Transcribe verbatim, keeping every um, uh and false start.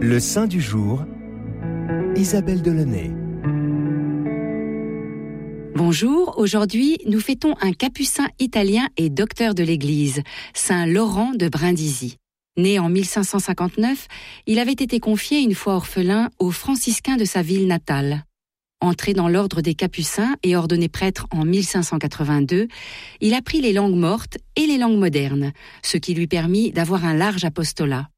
Le saint du jour, Isabelle Delaunay. Bonjour, aujourd'hui nous fêtons un capucin italien et docteur de l'Église, saint Laurent de Brindisi. Né en mille cinq cent cinquante-neuf, il avait été confié une fois orphelin aux franciscains de sa ville natale. Entré dans l'ordre des Capucins et ordonné prêtre en mille cinq cent quatre-vingt-deux, il apprit les langues mortes et les langues modernes, ce qui lui permit d'avoir un large apostolat.